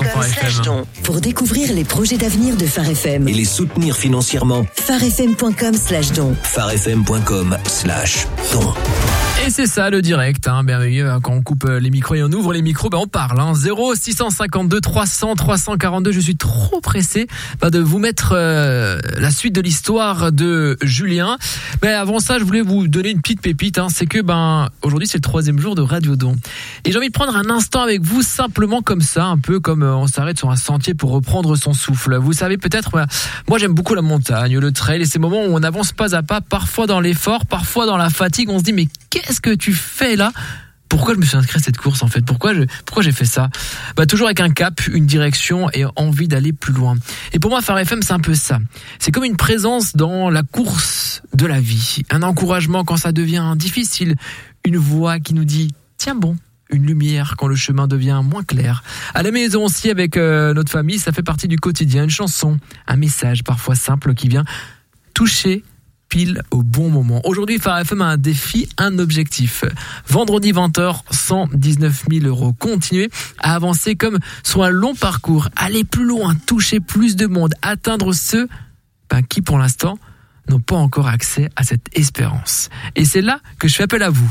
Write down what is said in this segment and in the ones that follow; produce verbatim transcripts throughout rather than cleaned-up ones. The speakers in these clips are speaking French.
Phare F M. Pour découvrir les projets d'avenir de Phare F M et les soutenir financièrement, pharefm.com slash don. pharefm.com slash don. Et c'est ça le direct, hein, merveilleux. Quand on coupe les micros et on ouvre les micros, ben on parle. Hein. zéro six cent cinquante-deux trois cents trois cent quarante-deux. Je suis trop pressé ben, de vous mettre euh, la suite de l'histoire de Julien. Ben avant ça, je voulais vous donner une petite pépite. Hein. C'est que ben aujourd'hui c'est le troisième jour de Radio Don. Et j'ai envie de prendre un instant avec vous, simplement comme ça, un peu comme on s'arrête sur un sentier pour reprendre son souffle. Vous savez peut-être, ben, moi j'aime beaucoup la montagne, le trail, et ces moments où on avance pas à pas, parfois dans l'effort, parfois dans la fatigue. On se dit mais qu'est-ce que tu fais là ? Pourquoi je me suis inscrit à cette course en fait ? Pourquoi je, pourquoi j'ai fait ça ? Bah toujours avec un cap, une direction et envie d'aller plus loin. Et pour moi, Phare F M, c'est un peu ça. C'est comme une présence dans la course de la vie, un encouragement quand ça devient difficile, une voix qui nous dit tiens bon, une lumière quand le chemin devient moins clair. À la maison aussi avec euh, notre famille, ça fait partie du quotidien, une chanson, un message parfois simple qui vient toucher pile au bon moment. Aujourd'hui, Phare F M a un défi, un objectif. Vendredi vingt heures, cent dix-neuf mille euros. Continuer à avancer comme sur un long parcours, aller plus loin, toucher plus de monde, atteindre ceux ben, qui, pour l'instant, n'ont pas encore accès à cette espérance. Et c'est là que je fais appel à vous.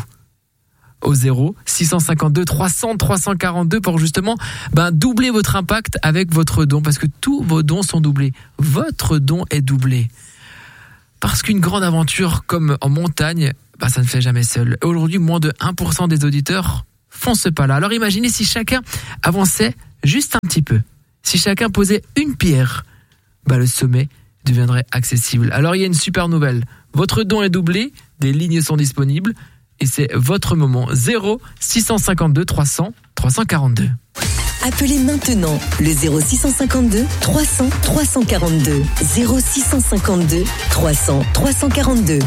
Au zéro six cent cinquante-deux trois cents trois cent quarante-deux pour justement ben, doubler votre impact avec votre don. Parce que tous vos dons sont doublés. Votre don est doublé. Parce qu'une grande aventure comme en montagne, bah ça ne fait jamais seul. Aujourd'hui, moins de un pour cent des auditeurs font ce pas-là. Alors imaginez si chacun avançait juste un petit peu. Si chacun posait une pierre, bah le sommet deviendrait accessible. Alors il y a une super nouvelle. Votre don est doublé, des lignes sont disponibles et c'est votre moment. zéro six cent cinquante-deux trois cents trois cent quarante-deux. Appelez maintenant le zéro six cent cinquante-deux trois cents trois cent quarante-deux. zéro six cent cinquante-deux trois cents trois cent quarante-deux.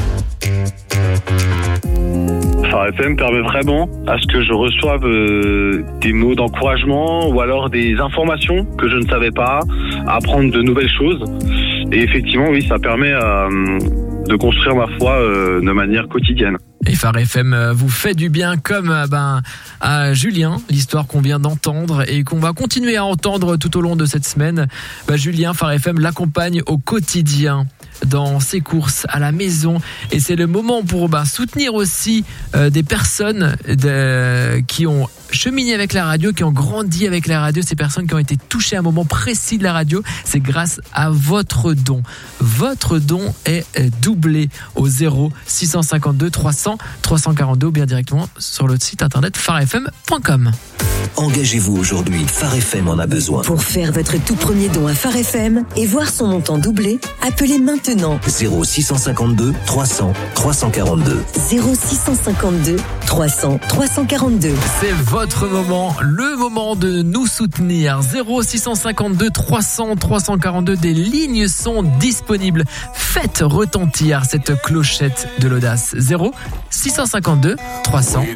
Phare F M permet vraiment à ce que je reçoive euh, des mots d'encouragement ou alors des informations que je ne savais pas, apprendre de nouvelles choses. Et effectivement, oui, ça permet euh, de construire ma foi euh, de manière quotidienne. Et Phare F M vous fait du bien comme ben, à Julien, l'histoire qu'on vient d'entendre et qu'on va continuer à entendre tout au long de cette semaine. Ben, Julien, Phare F M l'accompagne au quotidien dans ses courses à la maison et c'est le moment pour ben, soutenir aussi euh, des personnes de, qui ont cheminé avec la radio, qui ont grandi avec la radio, ces personnes qui ont été touchées à un moment précis de la radio. C'est grâce à votre don. Votre don est doublé au zéro six cent cinquante-deux trois cents trois cent quarante-deux ou bien directement sur le site internet phare f m point com. Engagez-vous aujourd'hui, Phare F M en a besoin. Pour faire votre tout premier don à Phare F M et voir son montant doublé, appelez maintenant zéro six cent cinquante-deux trois cents trois cent quarante-deux. zéro six cent cinquante-deux trois cents trois cent quarante-deux. C'est votre moment, le moment de nous soutenir. zéro six cent cinquante-deux trois cents trois cent quarante-deux, des lignes sont disponibles. Faites retentir cette clochette de l'audace. zéro six cent cinquante-deux trois cents